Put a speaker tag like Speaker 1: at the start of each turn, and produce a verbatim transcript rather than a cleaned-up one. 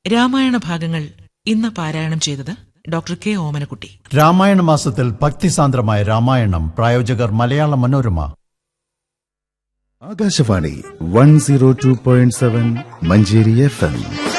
Speaker 1: രാമായണ ഭാഗങ്ങൾ ഇന്ന് പാരായണം ചെയ്തത് ഡോക്ടർ കെ ഓമനക്കുട്ടി.
Speaker 2: രാമായണ മാസത്തിൽ ഭക്തിസാന്ദ്രമായ രാമായണം. പ്രായോജകർ Malayala Manorama.
Speaker 3: Akashvani one zero two point seven Manjeri F M.